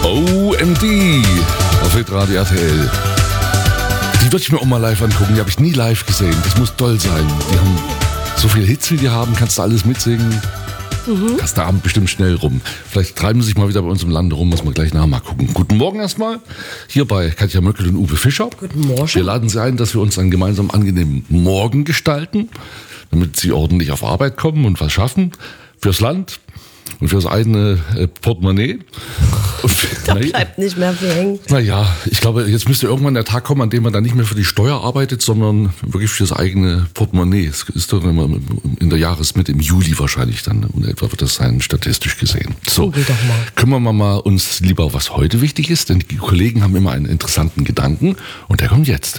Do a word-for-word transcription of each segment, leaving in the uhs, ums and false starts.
O M D auf Hitradio R T L. Die würde ich mir auch mal live angucken, die habe ich nie live gesehen. Das muss toll sein. Die haben so viele Hits, wie die haben, kannst du alles mitsingen. Mhm. Das ist der Abend bestimmt schnell rum. Vielleicht treiben sie sich mal wieder bei uns im Lande rum, muss man gleich nachher mal gucken. Guten Morgen erstmal, hier bei Katja Möckel und Uwe Fischer. Guten Morgen. Wir laden Sie ein, dass wir uns einen gemeinsam angenehmen Morgen gestalten, damit Sie ordentlich auf Arbeit kommen und was schaffen fürs Land und fürs eigene äh, Portemonnaie. Da bleibt nicht mehr viel hängen. Naja, ich glaube, jetzt müsste irgendwann der Tag kommen, an dem man dann nicht mehr für die Steuer arbeitet, sondern wirklich fürs eigene Portemonnaie. Es ist doch immer in der Jahresmitte, im Juli wahrscheinlich dann, und etwa wird das sein, statistisch gesehen. So, doch mal. kümmern wir mal uns lieber, was heute wichtig ist, denn die Kollegen haben immer einen interessanten Gedanken und der kommt jetzt.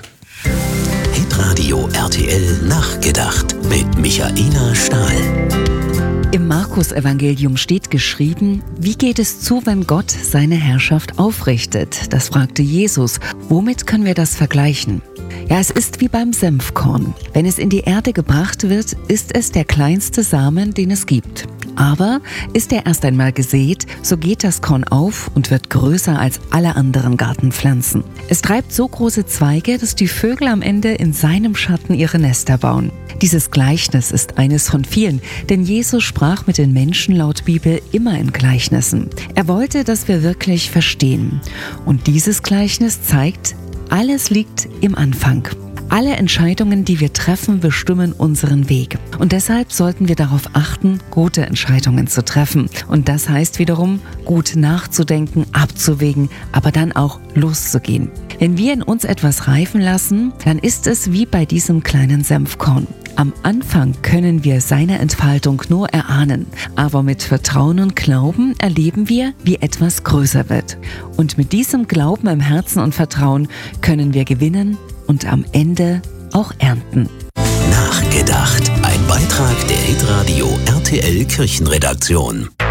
Hitradio R T L Nachgedacht mit Michaela Stahl. Im Markus-Evangelium steht geschrieben, wie geht es zu, wenn Gott seine Herrschaft aufrichtet? Das fragte Jesus. Womit können wir das vergleichen? Ja, es ist wie beim Senfkorn. Wenn es in die Erde gebracht wird, ist es der kleinste Samen, den es gibt. Aber ist er erst einmal gesät, so geht das Korn auf und wird größer als alle anderen Gartenpflanzen. Es treibt so große Zweige, dass die Vögel am Ende in seinem Schatten ihre Nester bauen. Dieses Gleichnis ist eines von vielen, denn Jesus sprach mit den Menschen laut Bibel immer in Gleichnissen. Er wollte, dass wir wirklich verstehen. Und dieses Gleichnis zeigt, alles liegt im Anfang. Alle Entscheidungen, die wir treffen, bestimmen unseren Weg. Und deshalb sollten wir darauf achten, gute Entscheidungen zu treffen. Und das heißt wiederum, gut nachzudenken, abzuwägen, aber dann auch loszugehen. Wenn wir in uns etwas reifen lassen, dann ist es wie bei diesem kleinen Senfkorn. Am Anfang können wir seine Entfaltung nur erahnen, aber mit Vertrauen und Glauben erleben wir, wie etwas größer wird. Und mit diesem Glauben im Herzen und Vertrauen können wir gewinnen und am Ende auch ernten. Nachgedacht. Ein Beitrag der Hitradio R T L Kirchenredaktion.